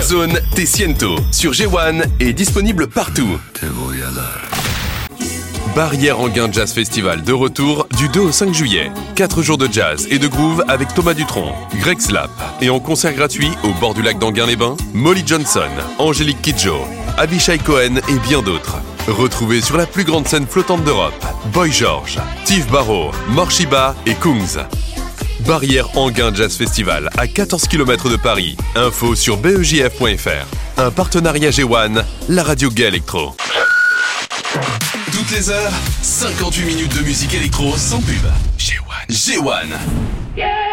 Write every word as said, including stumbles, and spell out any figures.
Zone Te Siento sur G un est disponible partout. Barrière Anguin Jazz Festival de retour du deux au cinq juillet. quatre jours de jazz et de groove avec Thomas Dutronc, Greg Slap et en concert gratuit au bord du lac d'Anguin-les-Bains, Molly Johnson, Angélique Kidjo, Avishai Cohen et bien d'autres. Retrouvez sur la plus grande scène flottante d'Europe Boy George, Steve Barrow, Morshiba et Kungs. Barrière Anguin Jazz Festival à quatorze kilomètres de Paris. Info sur B E J F point F R. Un partenariat G un, la radio gay électro. Toutes les heures, cinquante-huit minutes de musique électro sans pub. G un. G un. Yeah.